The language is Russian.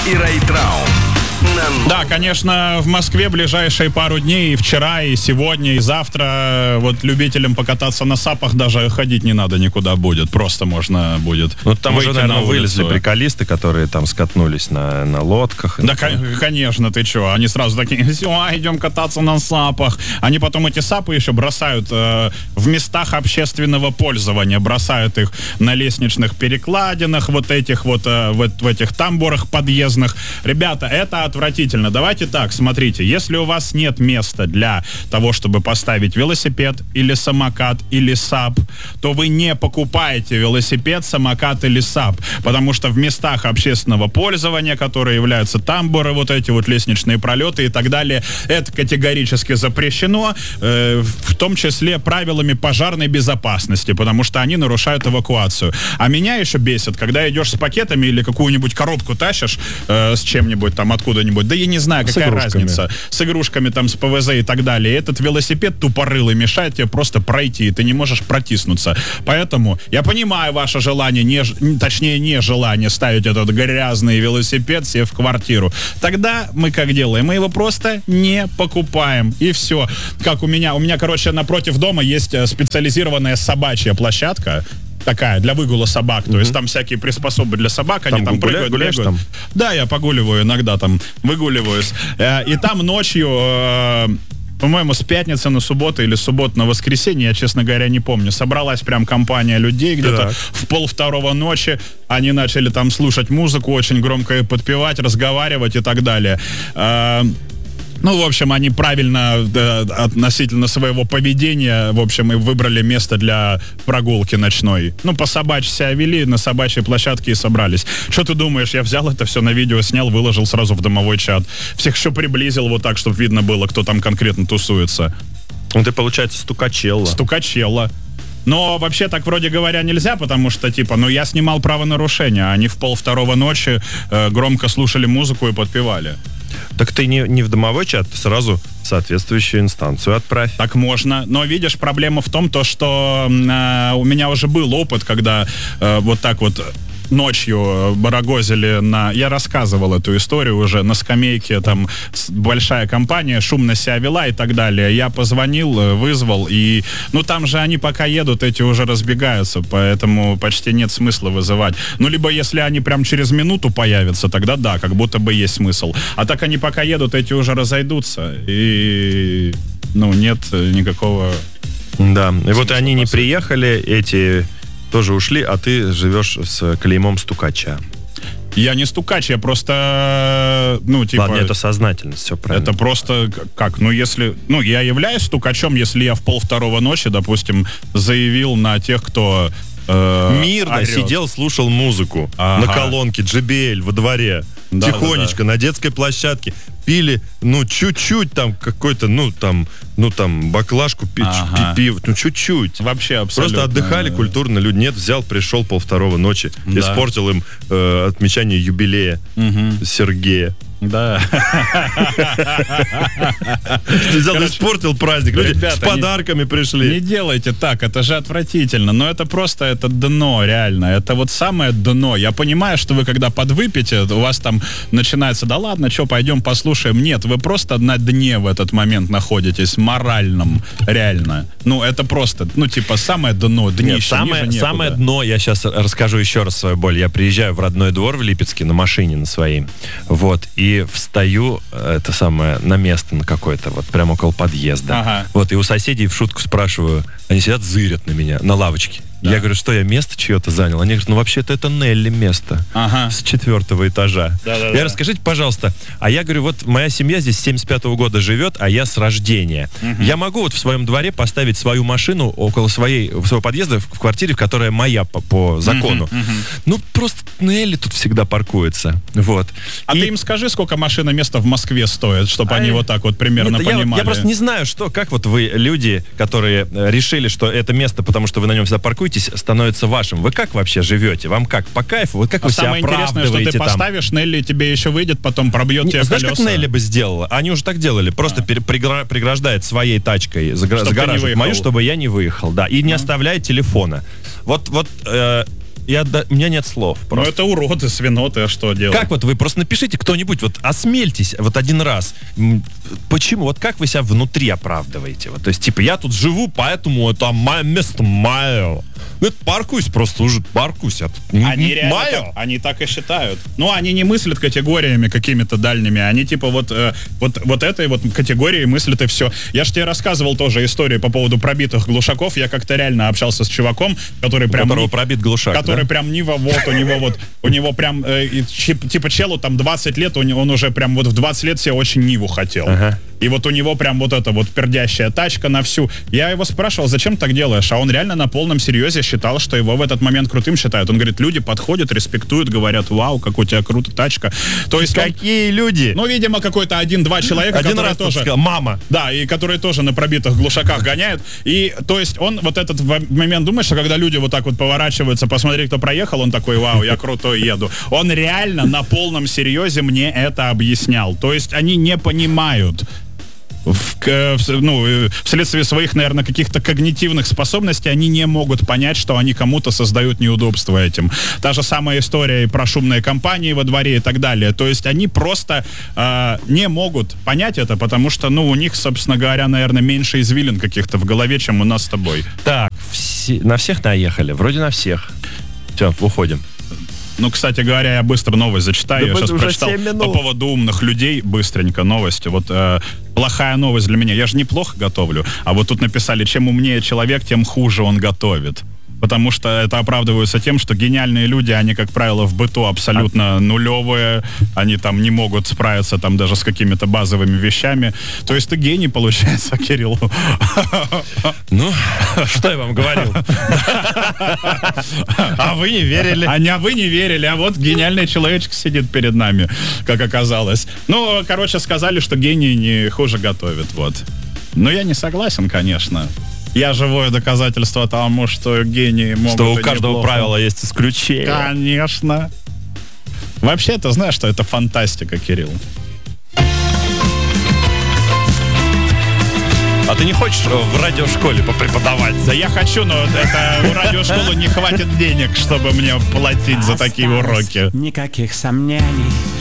и Райтрау. Да, конечно, в Москве ближайшие пару дней, и вчера, и сегодня, и завтра, вот любителям покататься на сапах даже ходить не надо никуда будет, просто можно будет. Ну, там уже, наверное, на вылезли приколисты, которые там скатнулись на лодках. Да, конечно, ты чё, они сразу такие, все, идем кататься на сапах. Они потом эти сапы еще бросают в местах общественного пользования, бросают их на лестничных перекладинах, вот этих вот, в этих тамбурах подъездных. Ребята, это отвратительно. Давайте так, смотрите, если у вас нет места для того, чтобы поставить велосипед или самокат или сап, то вы не покупаете велосипед, самокат или сап, потому что в местах общественного пользования, которые являются тамбуры, вот эти вот лестничные пролеты и так далее, это категорически запрещено, в том числе правилами пожарной безопасности, потому что они нарушают эвакуацию. А меня еще бесит, когда идешь с пакетами или какую-нибудь коробку тащишь с чем-нибудь там откуда-нибудь, да я не знаю, какая разница, с игрушками там, с ПВЗ и так далее. Этот велосипед тупорылый мешает тебе просто пройти, и ты не можешь протиснуться. Поэтому я понимаю ваше желание, точнее не желание ставить этот грязный велосипед себе в квартиру. Тогда мы как делаем? Мы его просто не покупаем, и все. Как у меня, короче, напротив дома есть специализированная собачья площадка, такая, для выгула собак, то есть там всякие приспособы для собак, они там прыгают, гуляешь бегают. Там? Да, я погуливаю иногда, там, выгуливаюсь. И там ночью, по-моему, с пятницы на субботу или с субботы на воскресенье, я, честно говоря, не помню, собралась прям компания людей где-то в 1:30 ночи, они начали там слушать музыку, очень громко подпевать, разговаривать и так далее. Ну, в общем, они правильно относительно своего поведения, в общем, и выбрали место для прогулки ночной. Ну, по собачьи себя вели, на собачьей площадке и собрались. Что ты думаешь, я взял это все на видео, снял, выложил сразу в домовой чат. Всех еще приблизил вот так, чтобы видно было, кто там конкретно тусуется. Ну, ты, получается, стукачелла. Стукачелла. Но вообще так вроде говоря нельзя, потому что, типа, ну я снимал правонарушение, они в 1:30 ночи громко слушали музыку и подпевали. Так ты не в домовой чат, ты сразу в соответствующую инстанцию отправь. Так можно, но видишь, проблема в том, что у меня уже был опыт, когда вот так вот ночью барагозили я рассказывал эту историю уже на скамейке, там большая компания шумно себя вела и так далее. Я позвонил, вызвал, и ну там же они пока едут, эти уже разбегаются, поэтому почти нет смысла вызывать. Ну либо если они прям через минуту появятся, тогда да, как будто бы есть смысл. А так они пока едут, эти уже разойдутся, и ну нет никакого... Да, и вот они не приехали, эти... тоже ушли, а ты живешь с клеймом стукача. Я не стукач, я просто, ну, типа... Ладно, это сознательность, все правильно. Это просто, как, ну, если... Ну, я являюсь стукачом, если я в 1:30 ночи, допустим, заявил на тех, кто... Мирно орет. сидел, слушал музыку на колонке JBL во дворе, да, тихонечко, на детской площадке. Пили, ну, чуть-чуть там какой-то, ну, там баклажку пива, ну, чуть-чуть. Вообще абсолютно. Просто отдыхали культурно, люди нет, взял, пришел 1:30 ночи, испортил им отмечание юбилея Сергея. Да. Ты взял, испортил праздник, люди с подарками пришли. Не делайте так, это же отвратительно, но это просто, это дно, реально, это вот самое дно. Я понимаю, что вы когда подвыпьете, у вас там начинается, да ладно, что, пойдем послушаем. Нет, вы просто на дне в этот момент находитесь, моральном, реально. Ну, это просто, ну, типа, самое дно, днище, ниже некуда. Самое дно, я сейчас расскажу еще раз свою боль. Я приезжаю в родной двор в Липецке на машине на своей, вот, и встаю, это самое, на место на какое-то, вот, прямо около подъезда. Вот, и у соседей в шутку спрашиваю, они сидят, зырят на меня, на лавочке. Да. Я говорю, что я место чье-то занял? Они говорят, ну вообще-то это Нелли место с 4-го этажа. Я расскажите, пожалуйста, а я говорю, вот моя семья здесь с 75-го года живет, а я с рождения. Я могу вот в своем дворе поставить свою машину около своего подъезда в квартире, которая моя по закону. Ну просто Нелли тут всегда паркуется. Вот. А ты им скажи, сколько машина места в Москве стоит, чтобы они вот так вот примерно понимали. Я просто не знаю, как вот вы, люди, которые решили, что это место, потому что вы на нем всегда паркуетесь, становится вашим. Вы как вообще живете? Вам как? По кайфу? Вот как вы себя оправдываете? Самое интересное, что ты поставишь, Нелли тебе еще выйдет, потом пробьет тебе колеса. Знаешь, как Нелли бы сделала? Они уже так делали. Просто преграждает своей тачкой, загораживает мою, чтобы я не выехал. Да. И не оставляет телефона. Вот у меня нет слов. Ну это уроды, свиноты, а что делать? Как вот вы просто напишите кто-нибудь, вот осмельтесь вот один раз. Почему? Вот как вы себя внутри оправдываете? Вот, то есть, типа, я тут живу, поэтому это мое место мое. Ну, это паркуюсь просто уже, паркуюсь. Они реально они так и считают. Ну, они не мыслят категориями какими-то дальними. Они типа вот этой вот категории мыслят и все. Я же тебе рассказывал тоже историю по поводу пробитых глушаков. Я как-то реально общался с чуваком, который прям... У которого пробит глушак, который прям Нива, у него прям, типа челу там 20 лет, он уже прям вот в 20 лет себе очень Ниву хотел. Ага. И вот у него прям вот эта вот пердящая тачка на всю. Я его спрашивал, зачем так делаешь? А он реально на полном серьезе считал, что его в этот момент крутым считают. Он говорит, люди подходят, респектуют, говорят, вау, как у тебя круто тачка. То есть какие люди? Ну, видимо, какой-то 1-2 человека, один раз тоже... сказал, мама. Да, и которые тоже на пробитых глушаках гоняют. И, то есть, он вот этот момент, думаешь, что когда люди вот так вот поворачиваются, посмотри, кто проехал, он такой, вау, я крутой еду. Он реально на полном серьезе мне это объяснял. То есть, они не понимают... вследствие своих, наверное, каких-то когнитивных способностей они не могут понять, что они кому-то создают неудобства этим. Та же самая история и про шумные компании во дворе и так далее. То есть они просто не могут понять это, потому что, у них, собственно говоря, наверное, меньше извилин каких-то в голове, чем у нас с тобой. Так, на всех наехали? Вроде на всех. Все, уходим. Ну, кстати говоря, я быстро новость зачитаю. Я сейчас прочитал по поводу умных людей быстренько новости. Вот плохая новость для меня. Я же неплохо готовлю. А вот тут написали, чем умнее человек, тем хуже он готовит. Потому что это оправдывается тем, что гениальные люди, они, как правило, в быту абсолютно нулевые. Они там не могут справиться там даже с какими-то базовыми вещами. То есть ты гений, получается, Кирилл. Ну, что я вам говорил? А вы не верили. А вы не верили, а вот гениальный человечек сидит перед нами, как оказалось. Ну, короче, сказали, что гений не хуже готовит, вот. Но я не согласен, конечно. Я живое доказательство тому, что гении могут... Что у каждого правила есть исключение. Конечно. Вообще, ты знаешь, что это фантастика, Кирилл. А ты не хочешь в радиошколе попреподавать? Да я хочу, но это у радиошколы не хватит денег, чтобы мне платить за такие уроки. Никаких сомнений,